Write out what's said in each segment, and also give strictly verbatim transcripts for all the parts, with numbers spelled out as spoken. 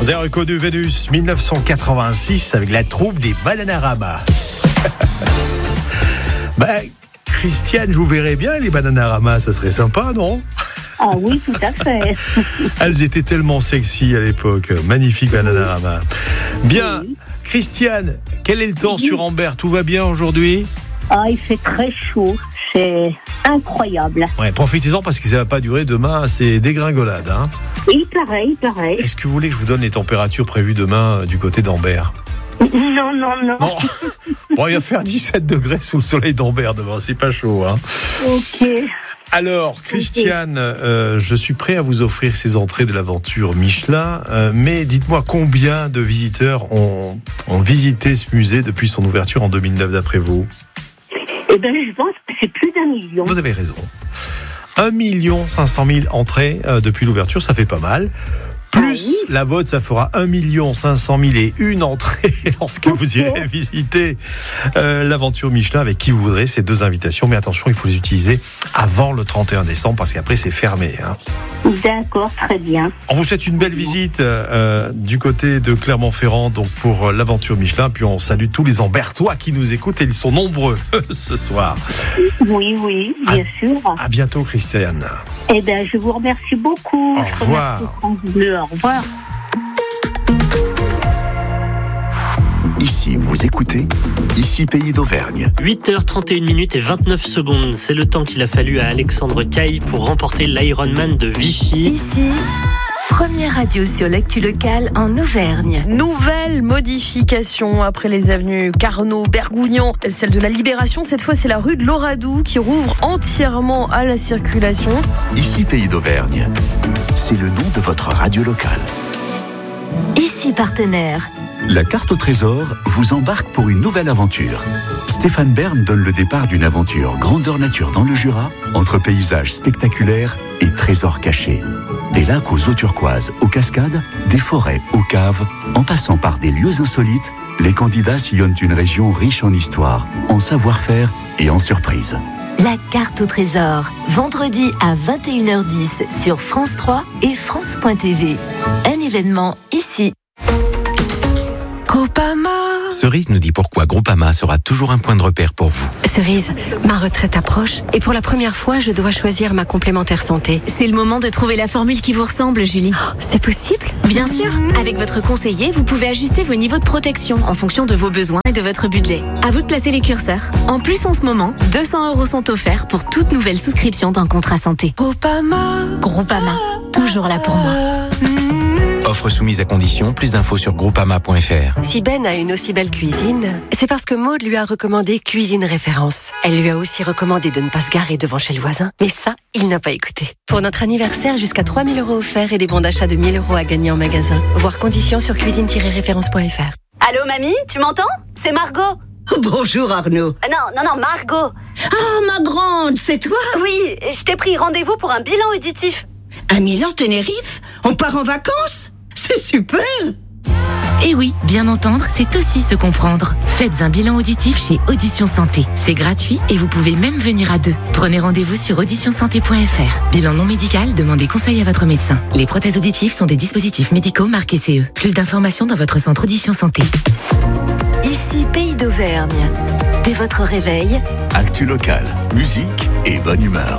Vous avez reconnu Vénus dix-neuf cent quatre-vingt-six avec la troupe des Bananarama. Bah, Christiane, je vous verrais bien les Bananarama, ça serait sympa, non ? Ah oui, tout à fait. Elles étaient tellement sexy à l'époque. Magnifique Bananarama. Bien, oui. Christiane, quel est le temps oui. sur Ambert ? Tout va bien aujourd'hui ? Ah, il fait très chaud. C'est incroyable. Ouais, profitez-en parce que ça ne va pas durer demain. C'est dégringolade. Hein. Oui, pareil, pareil. Est-ce que vous voulez que je vous donne les températures prévues demain euh, du côté d'Ambert ? Non, non, non. non. Bon, il va faire dix-sept degrés sous le soleil d'Ambert demain. C'est pas chaud. Hein. Ok. Alors, Christiane, euh, je suis prêt à vous offrir ces entrées de l'aventure Michelin, euh, mais dites-moi combien de visiteurs ont, ont visité ce musée depuis son ouverture en deux mille neuf d'après vous ? Eh bien, je pense que c'est plus d'un million. Vous avez raison. un million cinq cent mille entrées euh, depuis l'ouverture, ça fait pas mal. Plus ah oui. la vôtre, ça fera un million cinq cent mille et une entrées lorsque okay. vous irez visiter euh, l'aventure Michelin avec qui vous voudrez, ces deux invitations. Mais attention, il faut les utiliser avant le trente et un décembre parce qu'après, c'est fermé. Hein. D'accord, très bien. On vous souhaite une belle visite euh, du côté de Clermont-Ferrand donc pour euh, l'aventure Michelin. Puis on salue tous les Ambertois qui nous écoutent et ils sont nombreux ce soir. Oui, oui, bien à, sûr. À bientôt, Christiane. Eh bien, je vous remercie beaucoup. Au revoir. Au revoir. Ici, vous écoutez, ici Pays d'Auvergne. huit heures trente et une minutes et vingt-neuf secondes. C'est le temps qu'il a fallu à Alexandre Caille pour remporter l'Ironman de Vichy. Ici, première radio sur l'actu locale en Auvergne. Nouvelle modification après les avenues Carnot, Bergougnan, celle de la Libération. Cette fois, c'est la rue de l'Oradou qui rouvre entièrement à la circulation. Ici Pays d'Auvergne. C'est le nom de votre radio locale. Ici partenaire. La carte au trésor vous embarque pour une nouvelle aventure. Stéphane Bern donne le départ d'une aventure grandeur nature dans le Jura, entre paysages spectaculaires et trésors cachés. Des lacs aux eaux turquoises, aux cascades, des forêts aux caves, en passant par des lieux insolites, les candidats sillonnent une région riche en histoire, en savoir-faire et en surprises. La carte au trésor, vendredi à vingt et une heures dix sur France trois et France point T V. Un événement ici. Groupama. Cerise nous dit pourquoi Groupama sera toujours un point de repère pour vous. Cerise, ma retraite approche et pour la première fois, je dois choisir ma complémentaire santé. C'est le moment de trouver la formule qui vous ressemble, Julie. Oh, c'est possible ? Bien sûr. Avec votre conseiller, vous pouvez ajuster vos niveaux de protection en fonction de vos besoins et de votre budget. À vous de placer les curseurs. En plus, en ce moment, deux cents euros sont offerts pour toute nouvelle souscription d'un contrat santé. Groupama. Groupama. Toujours là pour moi. Offre soumise à condition, plus d'infos sur groupama point f r. Si Ben a une aussi belle cuisine, c'est parce que Maud lui a recommandé Cuisine Référence. Elle lui a aussi recommandé de ne pas se garer devant chez le voisin. Mais ça, il n'a pas écouté. Pour notre anniversaire, jusqu'à trois mille euros offerts et des bons d'achat de mille euros à gagner en magasin. Voir conditions sur cuisine tiret référence point f r. Allô mamie, tu m'entends ? C'est Margot. Bonjour Arnaud. Non, non, non, Margot. Ah, ma grande, c'est toi ? Oui, je t'ai pris rendez-vous pour un bilan auditif. À Milan, Tenerife ? On part en vacances ? C'est super! Et oui, bien entendre, c'est aussi se comprendre. Faites un bilan auditif chez Audition Santé. C'est gratuit et vous pouvez même venir à deux. Prenez rendez-vous sur audition santé point f r. Bilan non médical, demandez conseil à votre médecin. Les prothèses auditives sont des dispositifs médicaux marqués C E. Plus d'informations dans votre centre Audition Santé. Ici Pays d'Auvergne. Dès votre réveil, actu locale, musique et bonne humeur.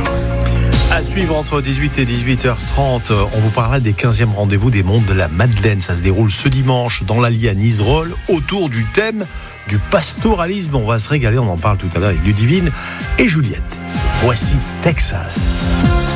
À suivre entre dix-huit et dix-huit heures trente, on vous parlera des quinzièmes rendez-vous des Mondes de la Madeleine. Ça se déroule ce dimanche dans l'Allier à Niserolles autour du thème du pastoralisme. On va se régaler, on en parle tout à l'heure avec Ludivine et Juliette. Voici Texas.